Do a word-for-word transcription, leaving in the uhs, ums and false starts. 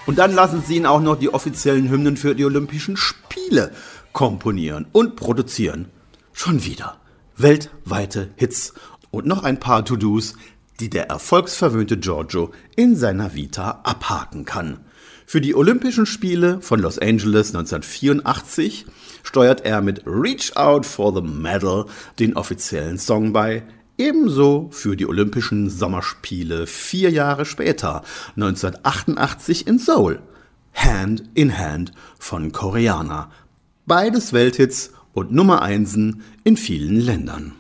Und dann lassen sie ihn auch noch die offiziellen Hymnen für die Olympischen Spiele komponieren und produzieren. Schon wieder weltweite Hits und noch ein paar To-Dos, die der erfolgsverwöhnte Giorgio in seiner Vita abhaken kann. Für die Olympischen Spiele von Los Angeles neunzehnhundertvierundachtzig steuert er mit Reach Out for the Medal den offiziellen Song bei. Ebenso für die Olympischen Sommerspiele vier Jahre später, neunzehnhundertachtundachtzig in Seoul, Hand in Hand von Koreaner. Beides Welthits und Nummer Einsen in vielen Ländern.